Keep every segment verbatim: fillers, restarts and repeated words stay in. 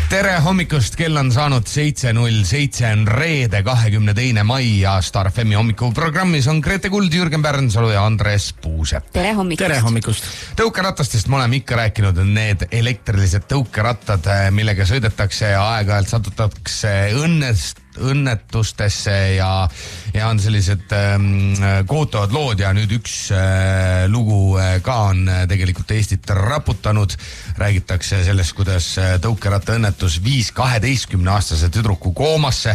Tere hommikust, kell on saanud seitse null seitse, on reede kahekümne teine mai ja Star F M-i hommikuprogrammis on Grete Kuld, Jürgen Pärnsalu ja Andres Puusep. Tere hommikust. Tere hommikust. Tõukeratastest me oleme ikka rääkinud, need elektrilised tõukerattad, millega sõidetakse ja aeg-ajalt satutakse õnnest õnnetustesse ja, ja on sellised ähm, kohutavad lood ja nüüd üks äh, lugu äh, ka on äh, tegelikult Eestit raputanud. Räägitakse sellest, kuidas äh, tõukeratta õnnetus viis kaheteistkümne aastase tüdruku koomasse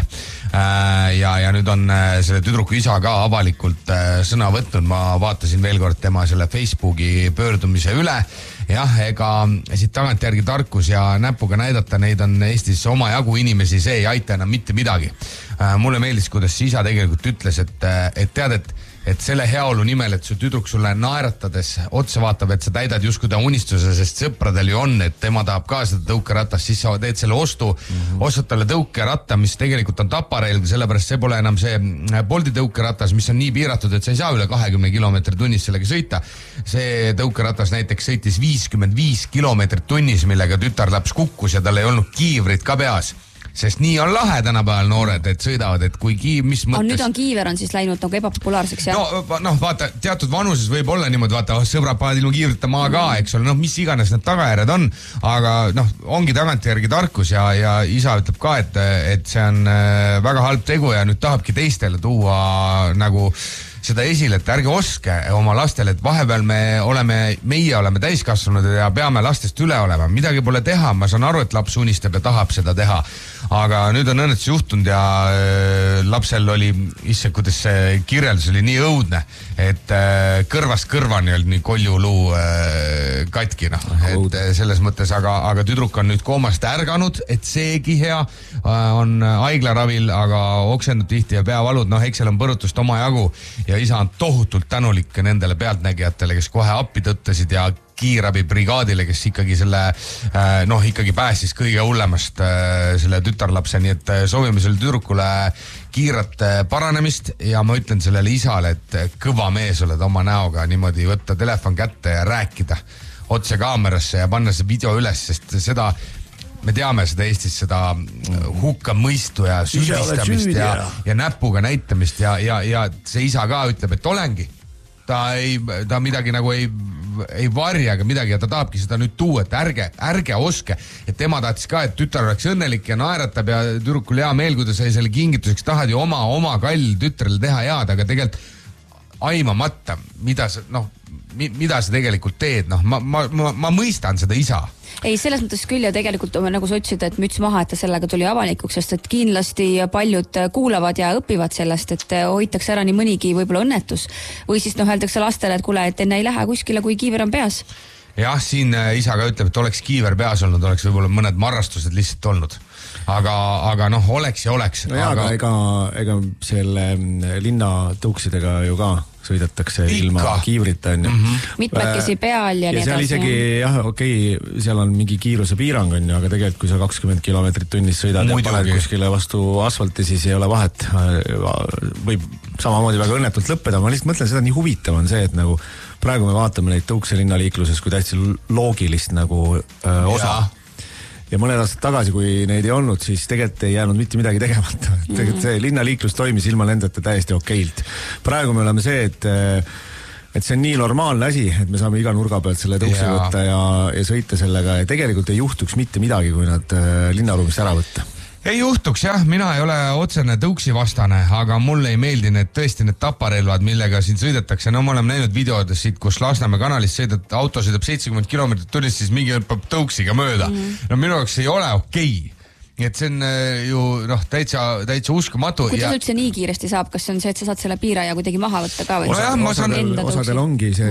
äh, ja, ja nüüd on äh, selle tüdruku isa ka avalikult äh, sõna võtnud. Ma vaatasin veel kord tema selle Facebooki pöördumise üle. Jah, ega siit tagantjärgi tarkus ja näpuga näidata, neid on Eestis omajagu inimesi, see ei aita enam mitte midagi. Mulle meeldis, kuidas isa tegelikult ütles, et, et tead, et, et selle heaolu nimel, et su tüdruk sulle naeratades otsa vaatab, et sa täidad justkui ta unistuse, sest sõpradel ju on, et tema tahab ka seda tõukeratast, siis sa teed selle ostu, mm-hmm. ostad talle tõukeratta, mis tegelikult on taparelg, sellepärast see pole enam see Bolti tõukeratas, mis on nii piiratud, et sa ei saa üle kahekümne kilomeetri tunnis sellega sõita. See tõukeratas näiteks sõitis viiskümmend viis kilomeetrit tunnis, millega tütarlaps kukkus ja tal ei olnud kiivrit ka peas. Sest nii on lahe tänapäeval noored, et sõidavad, et kui kiiv, mis mõttes... On, nüüd on kiiver on siis läinud nagu ebapopulaarseks, jah? No, no vaata, teatud vanuses võib olla niimoodi, vaata, sõbrad panevad ilma kiivrita maa ka, eks ole, noh, mis iganes need tagajärjed on, aga noh, ongi tagantjärgi tarkus ja, ja isa ütleb ka, et, et see on väga halb tegu ja nüüd tahabki teistele tuua nagu seda esile, et ärge oske oma lastele, et vahepeal me oleme, meie oleme täiskasvanud ja peame lastest üle olema. Midagi pole teha, ma saan aru, et laps unistab ja tahab seda teha. Aga nüüd on õnnetus juhtunud ja äh, lapsel oli, isse, kuidas see kirjeldus oli nii õudne, et äh, kõrvast kõrvani oli nii koljuluu äh, katki, noh, et äh, selles mõttes, aga, aga tüdruk on nüüd koomast ärganud, et seegi hea äh, on haiglaravil, aga oksendab tihti ja peavalud, noh, Excel on põrutust oma jagu ja isa on tohutult tänulik nendele pealtnägijatele, kes kohe appi tõttasid ja kiirabi brigaadile, kes ikkagi selle, noh, ikkagi pääsis kõige hullemast selle tütarlapse, nii et soovime selle tüdrukule kiirat paranemist ja ma ütlen sellele isale, et kõva mees oled oma näoga niimoodi võtta telefon kätte ja rääkida otse kaamerasse ja panna see video üles, sest seda me teame seda Eestis, seda hukkamõistu ja süüdistamist ja, ja näpuga näitamist ja, ja, ja see isa ka ütleb, et olengi. Ta, ei, ta midagi nagu ei, ei varja ega midagi ja ta tahabki seda nüüd tuua, et ärge, ärge oske. Et tema tahtis ka, et tütar oleks õnnelik ja naeratab ja tüdrukul hea meel, kui ta sai selle kingituseks, tahad ju oma, oma kall tütrele teha head, aga tegelikult aimamata, mida sa, noh, mida sa tegelikult teed, noh, ma, ma, ma, ma mõistan seda isa. Ei, selles mõttes küll ja tegelikult nagu sa ütlesid, et müts maha, et ta sellega tuli avalikuks, sest et kindlasti paljud kuulavad ja õpivad sellest, et hoitakse ära nii mõnigi võib-olla õnnetus või siis noh, öeldakse lastele, et kuule, et enne ei lähe kuskile, kui kiiver on peas. Jah, siin isa ka ütleb, et oleks kiiver peas olnud, oleks võib-olla mõned marrastused lihtsalt olnud. Aga, aga noh, oleks ja oleks. No jah, aga ega, ega selle linna tõuksidega ju ka sõidetakse ikka ilma kiivrita. On ju. Mm-hmm. Mitmekesi peal ja, ja nii seal isegi, jah, okei, okay, seal on mingi kiiruse piirang, on ju, aga tegelikult kui sa kakskümmend kilomeetrit tunnis sõidad Muidugi. Ja paned kuskile vastu asfalti, siis ei ole vahet. Võib samamoodi väga õnnetult lõppeda. Ma lihtsalt mõtlen, seda nii huvitav on see, et nagu praegu me vaatame neid tõukse linnaliikluses kui täitsa loogilist nagu öö, osa. Ja. Ja mõned aastad tagasi, kui neid ei olnud, siis tegelikult ei jäänud mitte midagi tegemata. Tegelikult see linnaliiklus toimis ilma nendeta täiesti okeilt. Praegu me oleme see, et, et see on nii normaalne asi, et me saame iga nurga pealt selle tõuksi ja. Võtta ja, ja sõita sellega ja tegelikult ei juhtuks mitte midagi, kui nad linnaruumist ära võtta. Ei juhtuks, jah, mina ei ole otsene tõuksi vastane, aga mulle ei meeldi need tõesti need taparelvad, millega siin sõidetakse. No me oleme näinud videodes siit, kus Lasnamäe kanalist sõidab, auto sõidab seitsekümmend kilomeetrit tunnis, siis mingi õppab tõuksiga mööda. Mm. No minu jaoks ei ole okei. Et see on ju noh, täitsa, täitsa uskumatu. Kuidas ja... üldse nii kiiresti saab? Kas see on see, et sa saad selle piiraja kuidagi maha võtta ka? Või Osa, osadel, osadel ongi see